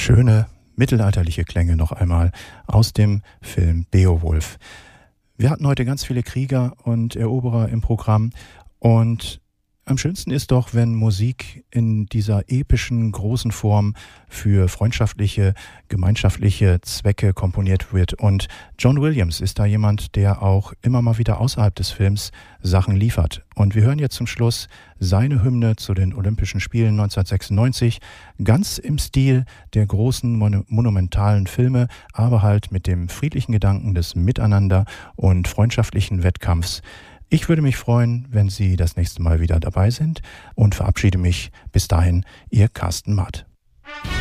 Schöne mittelalterliche Klänge noch einmal aus dem Film Beowulf. Wir hatten heute ganz viele Krieger und Eroberer im Programm und am schönsten ist doch, wenn Musik in dieser epischen, großen Form für freundschaftliche, gemeinschaftliche Zwecke komponiert wird. Und John Williams ist da jemand, der auch immer mal wieder außerhalb des Films Sachen liefert. Und wir hören jetzt zum Schluss seine Hymne zu den Olympischen Spielen 1996, ganz im Stil der großen monumentalen Filme, aber halt mit dem friedlichen Gedanken des Miteinander und freundschaftlichen Wettkampfs. Ich würde mich freuen, wenn Sie das nächste Mal wieder dabei sind und verabschiede mich bis dahin, Ihr Carsten Maat.